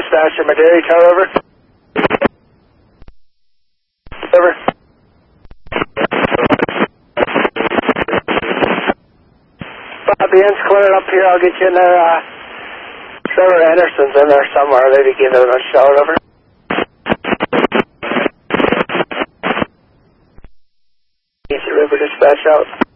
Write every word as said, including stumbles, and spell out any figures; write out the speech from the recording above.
Dispatch in Madera, tower over. Over. Bob, the end's clearing up here. I'll get you in there. Uh, Trevor Anderson's in there somewhere. Maybe give it a shout. Over. Easy River Dispatch out.